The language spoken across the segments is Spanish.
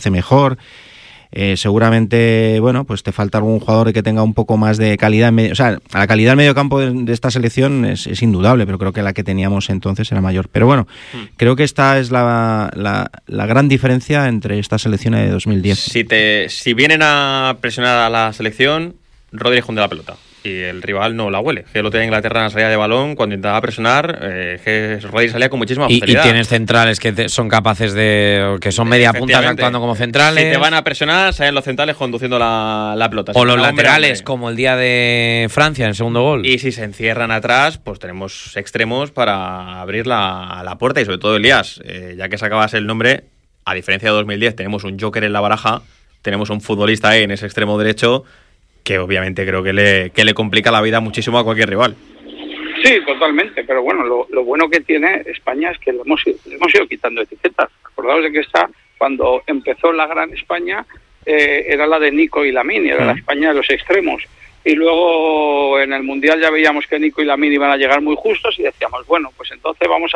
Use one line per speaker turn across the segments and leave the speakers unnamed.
parece mejor. Seguramente, bueno, pues te falta algún jugador que tenga un poco más de calidad. O sea, la calidad del medio campo de esta selección es indudable, pero creo que la que teníamos entonces era mayor. Pero bueno, creo que esta es la gran diferencia entre esta selección y de 2010.
Si vienen a presionar a la selección, Rodri hunde la pelota y el rival no la huele. Que lo tiene Inglaterra en la salida de balón, cuando intentaba presionar, que Rodri salía con muchísima facilidad.
Y tienes centrales que son capaces que son media puntas actuando como centrales.
Si te van a presionar, salen los centrales conduciendo la pelota.
O los laterales, como el día de Francia en el segundo gol.
Y si se encierran atrás, pues tenemos extremos para abrir la puerta. Y sobre todo Elías, ya que sacabas el nombre, a diferencia de 2010, tenemos un Joker en la baraja, tenemos un futbolista ahí en ese extremo derecho que obviamente creo que le complica la vida muchísimo a cualquier rival.
Sí, totalmente, pero bueno, lo bueno que tiene España es que le hemos ido quitando etiquetas. Acordaos de que cuando empezó la Gran España, era la de Nico y Lamine, era la España de los extremos. Y luego en el Mundial ya veíamos que Nico y Lamine iban a llegar muy justos y decíamos, bueno, pues entonces vamos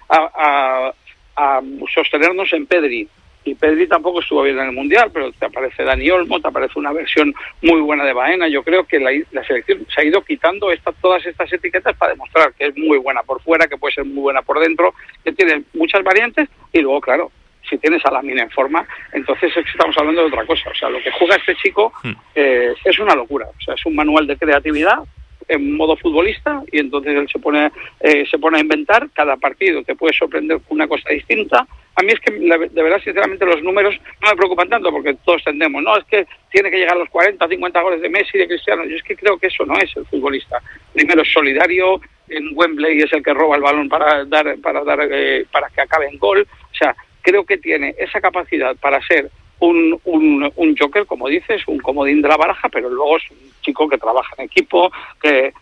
a sostenernos en Pedri. Y Pedri tampoco estuvo bien en el Mundial, pero te aparece Dani Olmo, te aparece una versión muy buena de Baena. Yo creo que la selección se ha ido quitando todas estas etiquetas para demostrar que es muy buena por fuera, que puede ser muy buena por dentro, que tiene muchas variantes. Y luego, claro, si tienes a Lamine en forma, entonces estamos hablando de otra cosa. O sea, lo que juega este chico es una locura. O sea, es un manual de creatividad en modo futbolista, y entonces él se pone a inventar. Cada partido te puede sorprender con una cosa distinta. A mí es que, de verdad, sinceramente, los números no me preocupan tanto, porque todos tendemos, no, es que tiene que llegar a los 40, 50 goles de Messi, de Cristiano. Yo es que creo que eso no es el futbolista. Primero es solidario, en Wembley es el que roba el balón para que acabe en gol. O sea, creo que tiene esa capacidad para ser un Joker, como dices, un comodín de la baraja, pero luego es un chico que trabaja en equipo, que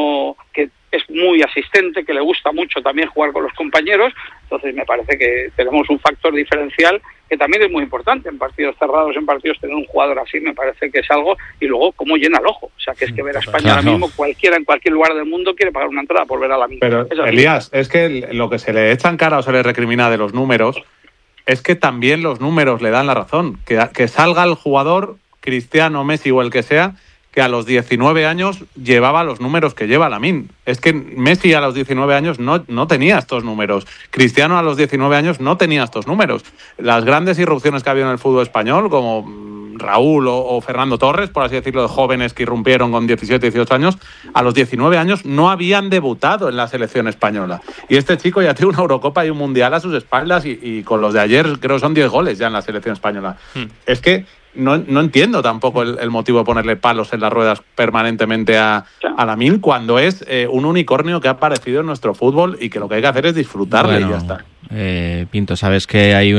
es muy asistente, que le gusta mucho también jugar con los compañeros. Entonces me parece que tenemos un factor diferencial que también es muy importante en partidos cerrados, en partidos tener un jugador así, me parece que es algo. Y luego cómo llena el ojo, o sea, que es que ver a España ahora mismo, cualquiera en cualquier lugar del mundo quiere pagar una entrada por ver a Lamine.
Pero Elías, es que lo que se le echa en cara o se le recrimina de los números es que también los números le dan la razón. Que salga el jugador, Cristiano, Messi o el que sea, que a los 19 años llevaba los números que lleva Lamine. Es que Messi a los 19 años no tenía estos números. Cristiano a los 19 años no tenía estos números. Las grandes irrupciones que ha habido en el fútbol español, como Raúl o Fernando Torres, por así decirlo, de jóvenes que irrumpieron con 17, 18 años, a los 19 años no habían debutado en la selección española. Y este chico ya tiene una Eurocopa y un Mundial a sus espaldas, y con los de ayer creo que son 10 goles ya en la selección española. Es que no entiendo tampoco el motivo de ponerle palos en las ruedas permanentemente a Lamine, cuando es un unicornio que ha aparecido en nuestro fútbol y que lo que hay que hacer es disfrutarle, y ya está.
Pinto, sabes que hay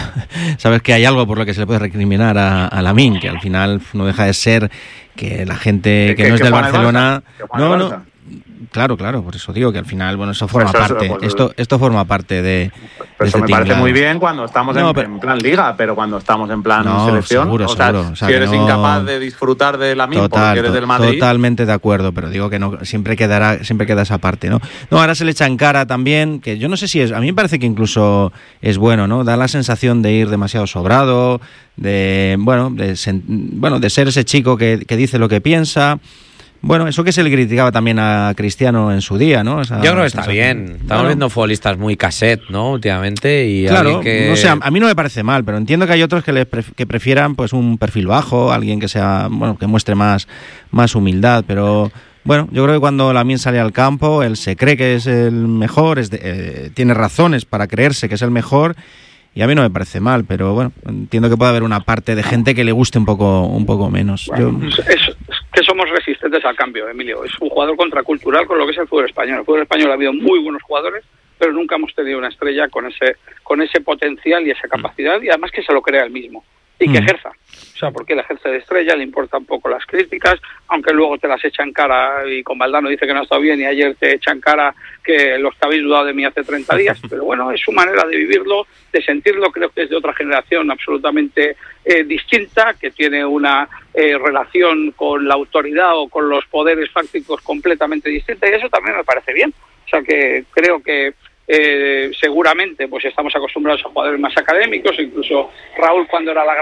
algo por lo que se le puede recriminar a Lamine, que al final no deja de ser que la gente que no es del Barcelona... Claro, por eso digo que al final, bueno, eso forma parte. Esto forma parte de
eso me parece muy bien cuando estamos en plan liga, pero cuando estamos en plan selección,
seguro. O sea,
si eres incapaz de disfrutar de Lamine porque eres del Madrid.
Totalmente de acuerdo, pero digo que no, siempre queda esa parte, ¿no? No, ahora se le echa en cara también, que yo no sé si a mí me parece que incluso es bueno, ¿no? Da la sensación de ir demasiado sobrado, de ser ese chico que dice lo que piensa. Bueno, eso que se le criticaba también a Cristiano en su día, ¿no?
Yo creo que está bien. Estamos viendo futbolistas muy cassette, ¿no? Últimamente. Y
claro, no sé, a mí no me parece mal, pero entiendo que hay otros que prefieran pues un perfil bajo, alguien que sea, bueno, que muestre más humildad, pero bueno, yo creo que cuando Lamine sale al campo, él se cree que es el mejor, tiene razones para creerse que es el mejor. Y a mí no me parece mal, pero bueno, entiendo que puede haber una parte de gente que le guste un poco menos.
Bueno, es que somos resistentes al cambio, Emilio. Es un jugador contracultural con lo que es el fútbol español. El fútbol español ha habido muy buenos jugadores, pero nunca hemos tenido una estrella con ese potencial y esa capacidad, y además que se lo crea él mismo y que ejerza. O sea, porque él ejerce de estrella, le importa un poco las críticas, aunque luego te las echa en cara, y con Valdano dice que no ha estado bien, y ayer te echa en cara que los que habéis dudado de mí hace 30 días. Pero bueno, es su manera de vivirlo, de sentirlo. Creo que es de otra generación absolutamente distinta, que tiene una relación con la autoridad o con los poderes fácticos completamente distinta, y eso también me parece bien. O sea, que creo que seguramente pues estamos acostumbrados a jugadores más académicos. Incluso Raúl, cuando era la